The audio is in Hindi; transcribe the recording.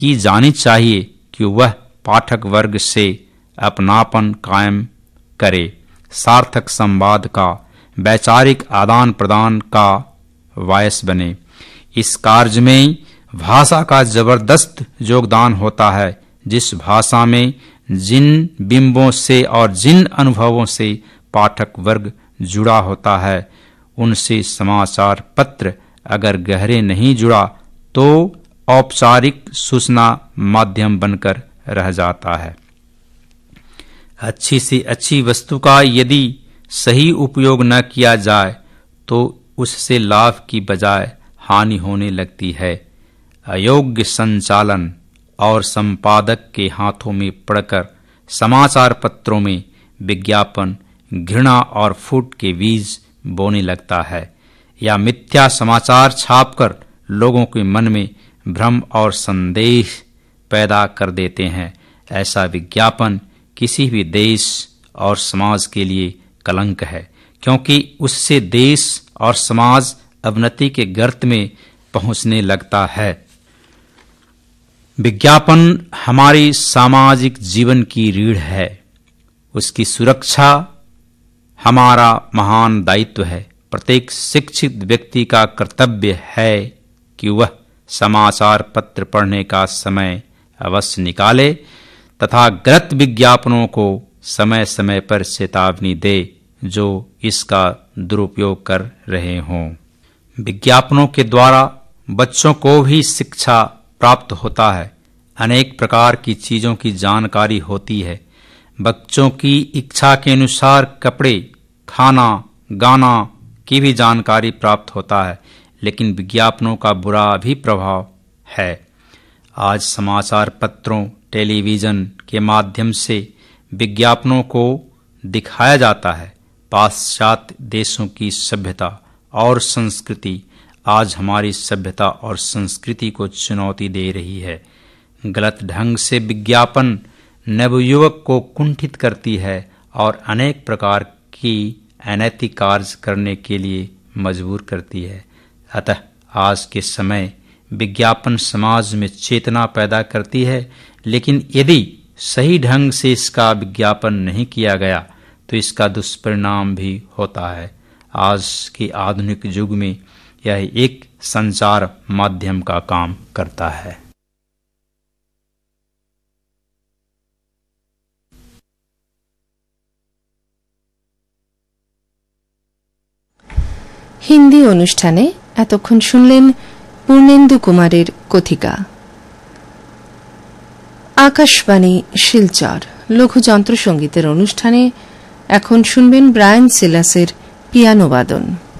की जानी चाहिए कि वह पाठक वर्ग से अपनापन कायम करे, सार्थक संवाद का, वैचारिक आदान प्रदान का वायस बने। इस कार्य में भाषा का जबरदस्त योगदान होता है। जिस भाषा में जिन बिंबों से और जिन अनुभवों से पाठक वर्ग जुड़ा होता है, उनसे समाचार पत्र अगर गहरे नहीं जुड़ा तो औपचारिक सूचना माध्यम बनकर रह जाता है। अच्छी से अच्छी वस्तु का यदि सही उपयोग न किया जाए तो उससे लाभ की बजाय हानि होने लगती है। अयोग्य संचालन और संपादक के हाथों में पड़कर समाचार पत्रों में विज्ञापन घृणा और फूट के बीज बोने लगता है, या मिथ्या समाचार छापकर लोगों के मन में भ्रम और संदेह पैदा कर देते हैं। ऐसा विज्ञापन किसी भी देश और समाज के लिए कलंक है, क्योंकि उससे देश और समाज अवनति के गर्त में पहुंचने लगता है। विज्ञापन हमारी सामाजिक जीवन की रीढ़ है। उसकी सुरक्षा हमारा महान दायित्व है। प्रत्येक शिक्षित व्यक्ति का कर्तव्य है कि वह समाचार पत्र पढ़ने का समय अवश्य निकाले तथा गलत विज्ञापनों को समय समय पर चेतावनी दे जो इसका दुरुपयोग कर रहे हों। विज्ञापनों के द्वारा बच्चों को भी शिक्षा प्राप्त होता है। अनेक प्रकार की चीजों की जानकारी होती है। बच्चों की इच्छा के अनुसार कपड़े, खाना, गाना की भी जानकारी प्राप्त होता है, लेकिन विज्ञापनों का बुरा भी प्रभाव है। आज समाचार पत्रों, टेलीविजन के माध्यम से विज्ञापनों को दिखाया जाता है। पाश्चात्य देशों की सभ्यता और संस्कृति आज हमारी सभ्यता और संस्कृति को चुनौती दे रही है। गलत ढंग से विज्ञापन नवयुवक को कुंठित करती है और अनेक प्रकार की अनैतिक कार्य करने के लिए मजबूर करती है। अतः आज के समय विज्ञापन समाज में चेतना पैदा करती है, लेकिन यदि सही ढंग से इसका विज्ञापन नहीं किया गया तो इसका दुष्परिणाम भी होता है। आज के आधुनिक युग में यह एक संचार माध्यम का काम करता है। হিন্দি অনুষ্ঠানে এতক্ষণ শুনলেন পূর্ণেন্দু কুমারের কথিকা। আকাশবাণী শিলচর লঘু যন্ত্র সঙ্গীতের অনুষ্ঠানে এখন শুনবেন ব্রায়ান সিলাসের পিয়ানো বাদন।